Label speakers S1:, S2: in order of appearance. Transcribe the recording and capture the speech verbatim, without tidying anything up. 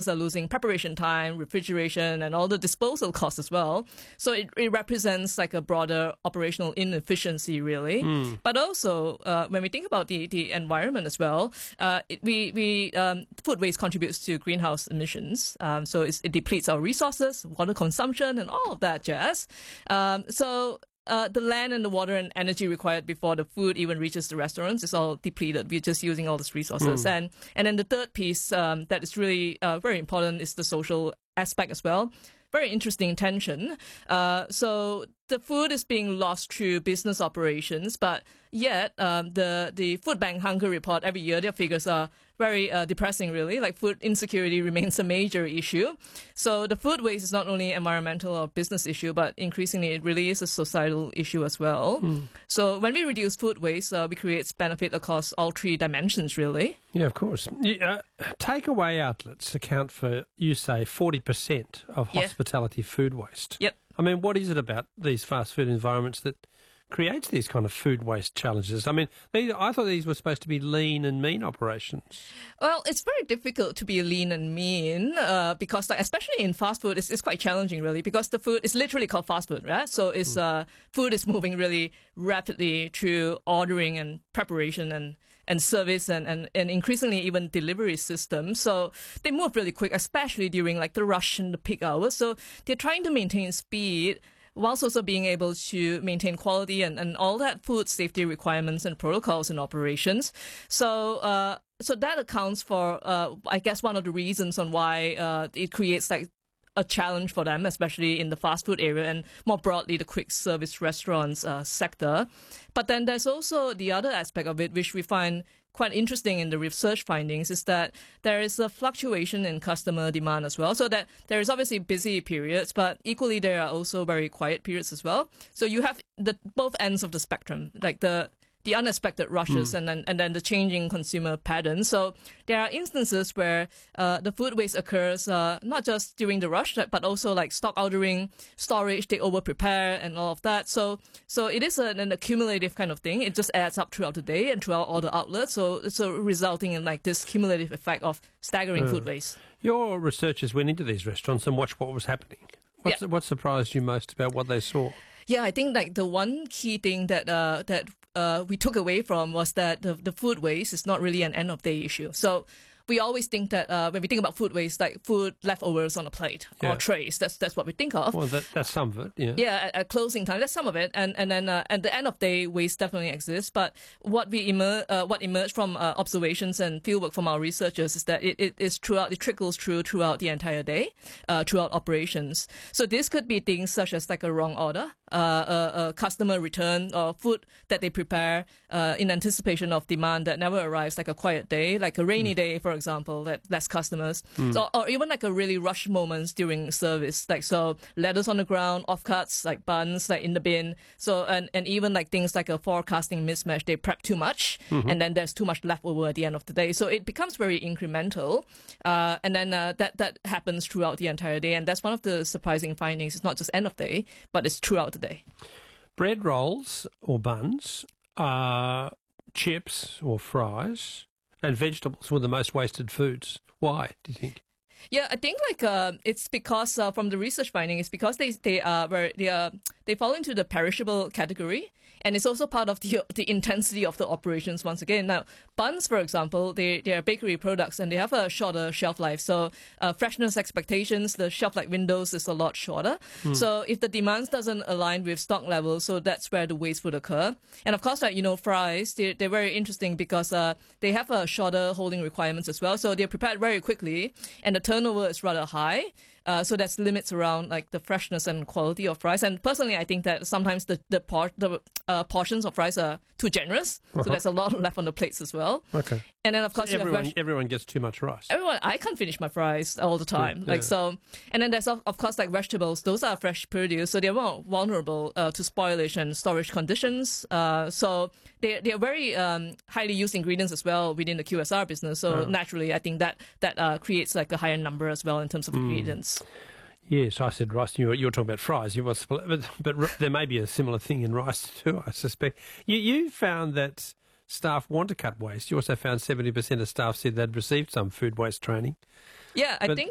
S1: businesses are losing preparation time, refrigeration, and all the disposal costs as well. So it, it represents like a broader operational inefficiency, really. Mm. But also, uh, when we think about the, the environment as well, uh, it, we, we um, food waste contributes to greenhouse emissions. Um, so it's, it depletes our resources, water consumption, and all of that jazz. Um, so Uh, the land and the water and energy required before the food even reaches the restaurants is all depleted. We're just using all these resources. Mm. And and then the third piece um, that is really uh, very important is the social aspect as well. Very interesting tension. Uh, so the food is being lost through business operations, but yet um, the, the Food Bank Hunger Report every year, their figures are very uh, depressing, really. Like food insecurity remains a major issue. So the food waste is not only an environmental or business issue, but increasingly it really is a societal issue as well. Mm. So when we reduce food waste, uh, we create benefit across all three dimensions, really.
S2: Yeah, of course. Uh, takeaway outlets account for, you say, forty percent of hospitality yeah. food waste.
S1: Yep.
S2: I mean, what is it about these fast food environments that creates these kind of food waste challenges? I mean, these, I thought these were supposed to be lean and mean operations.
S1: Well, it's very difficult to be lean and mean uh, because, like, especially in fast food, it's, it's quite challenging, really, because the food is literally called fast food, right? So it's mm. uh, food is moving really rapidly through ordering and preparation and and service and, and, and increasingly even delivery systems. So they move really quick, especially during like the rush and the peak hours. So they're trying to maintain speed whilst also being able to maintain quality and, and all that food safety requirements and protocols and operations. So uh, so that accounts for, uh, I guess, one of the reasons on why uh, it creates like a challenge for them, especially in the fast food area and more broadly the quick service restaurants uh, sector. But then there's also the other aspect of it, which we find quite interesting in the research findings, is that there is a fluctuation in customer demand as well. So that there is obviously busy periods, but equally there are also very quiet periods as well. So you have the both ends of the spectrum, like the the unexpected rushes mm. and then and then the changing consumer patterns. So there are instances where uh, the food waste occurs uh, not just during the rush, but also like stock ordering, storage, they over prepare and all of that. So so it is an, an accumulative kind of thing. It just adds up throughout the day and throughout all the outlets. So it's so resulting in like this cumulative effect of staggering uh, food waste.
S2: Your researchers went into these restaurants and watched what was happening. What's, yeah. What surprised you most about what they saw?
S1: Yeah, I think like the one key thing that uh, that uh, we took away from was that the, the food waste is not really an end of day issue. So we always think that uh, when we think about food waste, like food leftovers on a plate yeah. or trays, that's that's what we think of.
S2: Well, that, that's some of it, yeah.
S1: Yeah, at, at closing time, that's some of it, and and then uh, at the end of day, waste definitely exists. But what we emer- uh, what emerged from uh, observations and fieldwork from our researchers is that it, it is throughout, it trickles through throughout the entire day, uh, throughout operations. So this could be things such as like a wrong order, uh, a, a customer return, or food that they prepare uh, in anticipation of demand that never arrives, like a quiet day, like a rainy mm. day, for example, that less customers, mm. so, or even like a really rush moments during service, like so lettuce on the ground, offcuts like buns like in the bin, so and, and even like things like a forecasting mismatch, they prep too much mm-hmm. and then there's too much left over at the end of the day, so it becomes very incremental, uh, and then uh, that that happens throughout the entire day, and that's one of the surprising findings. It's not just end of day, but it's throughout the day.
S2: Bread rolls or buns, uh, chips or fries, and vegetables were the most wasted foods. Why, do you think?
S1: Yeah, I think like uh, it's because uh, from the research finding, it's because they they are where they are they fall into the perishable category, and it's also part of the the intensity of the operations. Once again, now buns, for example, they they are bakery products and they have a shorter shelf life. So uh, freshness expectations, the shelf life windows is a lot shorter. Mm. So if the demand doesn't align with stock levels, so that's where the waste would occur. And of course, like you know, fries, they they're very interesting because uh, they have a shorter holding requirements as well. So they're prepared very quickly, and the turnover is rather high. Uh, so that's limits around like the freshness and quality of fries. And personally, I think that sometimes the the, por- the uh, portions of fries are too generous. Uh-huh. So there's a lot left on the plates as well.
S2: Okay.
S1: And then of course
S2: so everyone
S1: you have fresh-
S2: everyone gets too much rice.
S1: Everyone, I can't finish my fries all the time.
S2: Yeah,
S1: like
S2: yeah.
S1: so, and then there's of, of course like vegetables. Those are fresh produce, so they're more vulnerable uh, to spoilage and storage conditions. Uh, so they they are very um, highly used ingredients as well within the Q S R business. So oh. naturally, I think that that uh, creates like a higher number as well in terms of mm. ingredients.
S2: Yes, I said rice. You were, you were talking about fries. You was, but, but there may be a similar thing in rice too, I suspect. You, you found that staff want to cut waste. You also found seventy percent of staff said they'd received some food waste training.
S1: Yeah, I
S2: but,
S1: think